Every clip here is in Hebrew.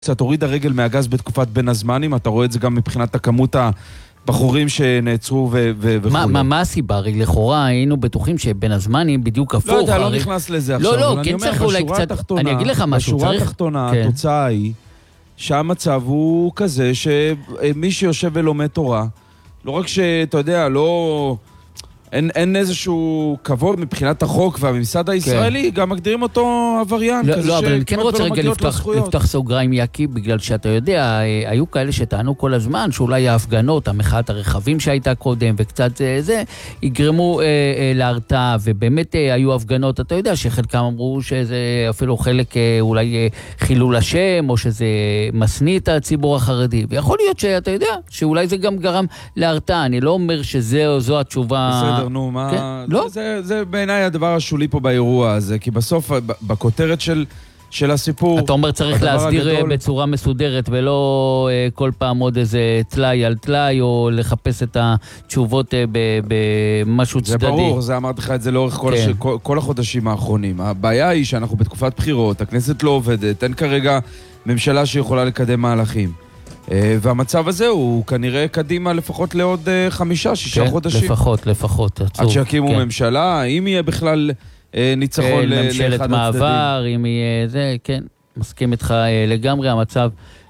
קצת הוריד הרגל מהגז בתקופת בין הזמנים, אתה רואה את זה גם מבחינת הכמות הבחורים שנעצרו וכו'. מה הסיבה? הרי לכאורה היינו בטוחים שבין הזמנים בדיוק הפוך. לא יודע, לא נכנס לזה עכשיו. לא, כן צריך אולי קצת, אני אגיד לך משהו. בשורה התחתונה, התוצאה היא שהמצב הוא כזה שמי שיושב ולומד תורה, לא רק שאתה יודע, לא... אין איזשהו כבוד מבחינת החוק והממסד הישראלי, גם מגדירים אותו עבריין. לא, אבל אני כן רוצה רגע לפתח סוגריים, יקי, בגלל שאתה יודע, היו כאלה שטענו כל הזמן, שאולי ההפגנות, המחאת הרכבים שהייתה קודם, וקצת זה, יגרמו להרתעה, ובאמת היו הפגנות, אתה יודע, שחלקם אמרו שזה אפילו חלק אולי חילול השם, או שזה מסניא את הציבור החרדי, ויכול להיות שאתה יודע, שאולי זה גם גרם להרתעה, אני לא אומר שזו התשובה... נו, מה... זה בעיניי הדבר השולי פה באירוע הזה, כי בסוף, בכותרת של הסיפור... אתה אומר צריך להסדיר בצורה מסודרת, ולא כל פעם עוד איזה תלאי על תלאי, או לחפש את התשובות במשהו צדדי. זה ברור, זה אמרתי לך את זה לאורך כל החודשים האחרונים. הבעיה היא שאנחנו בתקופת בחירות, הכנסת לא עובדת, אין כרגע ממשלה שיכולה לקדם מהלכים. והמצב הזה הוא כנראה קדימה לפחות לעוד 5-6 חודשים. לפחות. עד שיקימו ממשלה, אם יהיה בכלל ניצחון לאחד הצדדים. ממשלת מעבר, אם יהיה זה, כן, מסכים איתך לגמרי, המצב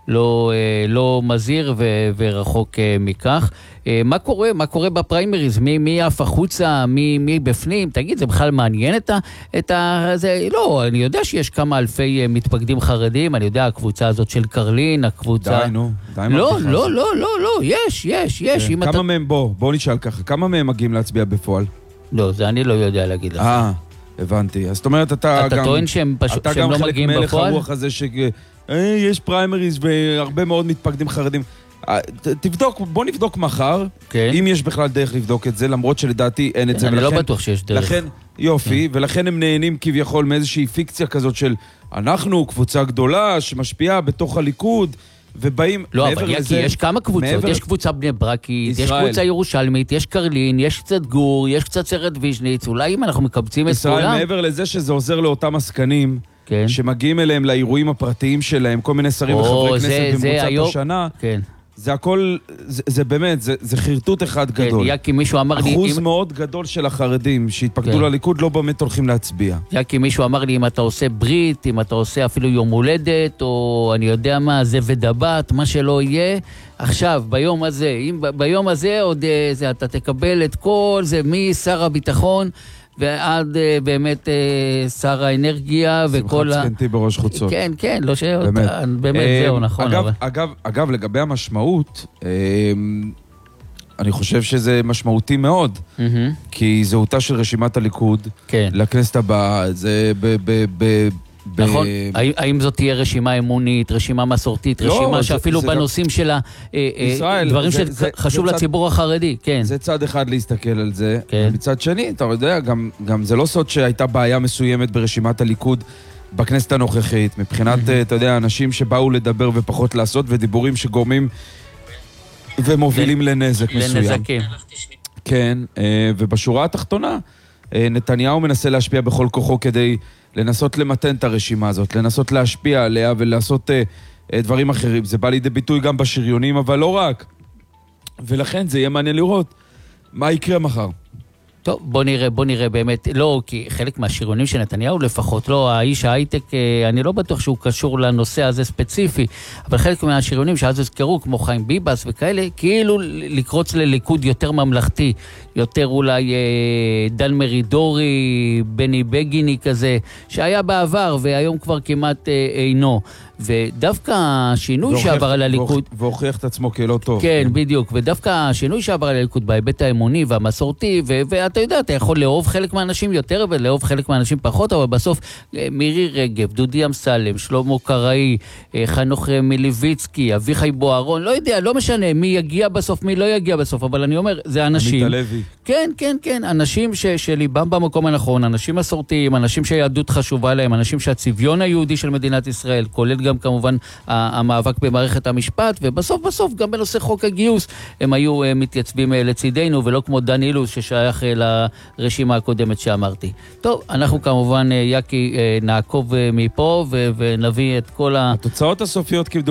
לא מזהיר ורחוק מכך. מה קורה בפריימריז? מי אף החוצה? מי בפנים? תגיד, זה בכלל מעניין את זה? לא, אני יודע שיש כמה אלפי מתפקדים חרדים, אני יודע, הקבוצה הזאת של קרלין, הקבוצה... די לא, יש. כמה מהם, בוא נשאל ככה, כמה מהם מגיעים להצביע בפועל? לא, זה אני לא יודע להגיד לך. הבנתי. אז זאת אומרת, אתה טוען שהם לא מגיעים בפועל? מלך הרוח הזה יש פריימריז והרבה מאוד מתפקדים חרדים. בוא נבדוק מחר, אם יש בכלל דרך לבדוק את זה, למרות שלדעתי אין את זה. אני לא בטוח שיש דרך. יופי, ולכן הם נהנים כביכול מאיזושהי פיקציה כזאת של אנחנו קבוצה גדולה שמשפיעה בתוך הליכוד, ובאים... לא, אבל יקי, יש כמה קבוצות, יש קבוצה בני ברקית, יש קבוצה ירושלמית, יש קרלין, יש קצת גור, יש קצת סרט ויז'ניץ, אולי אם אנחנו מקבצים את כולם... ישראל, מעבר לזה שזה עוזר לאותם עסקנים, שמגיעים אליהם לאירועים הפרטיים שלהם, כל מיני שרים וחברי כנסת במרוצת השנה, זה הכל, זה באמת, זה חרטוט אחד גדול. יקי, מישהו אמר לי... אחוז מאוד גדול של החרדים שהתפקדו לליכוד לא באמת הולכים להצביע. יקי, מישהו אמר לי, אם אתה עושה ברית, אם אתה עושה אפילו יום הולדת, או אני יודע מה, זה ודבת, מה שלא יהיה, עכשיו, ביום הזה עוד אתה תקבל את כל זה, משר הביטחון, ועד באמת שר האנרגיה וכל שמחת זקנתי בראש חוצות. כן, לא באמת זהו, נכון. אגב, לגבי המשמעות, אני חושב שזה משמעותי מאוד, כי זהותה של רשימת הליכוד לכנסת הבאה, זה נכון, האם זאת תהיה רשימה אמונית, רשימה מסורתית, רשימה שאפילו בנושאים של הדברים שחשוב לציבור החרדי, כן. זה צד אחד להסתכל על זה, מצד שני, אתה יודע, גם זה לא סוד שהייתה בעיה מסוימת ברשימת הליכוד בכנסת הנוכחית, מבחינת, אתה יודע, אנשים שבאו לדבר ופחות לעשות, ודיבורים שגורמים ומובילים לנזק מסוים. לנזקים. כן, ובשורה התחתונה, נתניהו מנסה להשפיע בכל כוחו כדי לנסות למתן את הרשימה הזאת, לנסות להשפיע עליה ולעשות דברים אחרים. זה בא לידי ביטוי גם בשריונים, אבל לא רק. ולכן זה יהיה מעניין לראות מה יקרה מחר. טוב, בוא נראה באמת, לא, כי חלק מהשריונים של נתניהו לפחות, לא, האיש ההייטק, אני לא בטוח שהוא קשור לנושא הזה ספציפי, אבל חלק מהשריונים שאז הזכרו, כמו חיים ביבס וכאלה, כאילו לקרוץ לליכוד יותר ממלכתי, יותר אולי דן מרידורי, בני בגיני כזה, שהיה בעבר והיום כבר כמעט אינו. ודווקא השינוי שעבר על הליכוד... והוכיח את עצמו כלא טוב. כן, בדיוק. ודווקא השינוי שעבר על הליכוד בהיבט האמוני והמסורתי, ואתה יודע, אתה יכול לאהוב חלק מהאנשים יותר ולאהוב חלק מהאנשים פחות, אבל בסוף מירי רגב, דודי אמסלם, שלמה קראי, חנוך מלביצקי, אביחי בוארון, לא יודע, לא משנה מי יגיע בסוף, מי לא יגיע בסוף, אבל אני אומר, זה אנשים... עמית הלוי. כן, אנשים שליבם במקום הנכון, אנשים מסורתיים, אנשים שהיהדות חשובה להם, אנשים שהצביון היהודי של מדינת ישראל, כולל גם כמובן המאבק במערכת המשפט, ובסוף גם בנושא חוק הגיוס, הם היו מתייצבים לצידנו, ולא כמו דן אילוז ששייך לרשימה הקודמת שאמרתי. טוב, אנחנו כמובן, יקי, נעקוב מפה ונביא את כל התוצאות הסופיות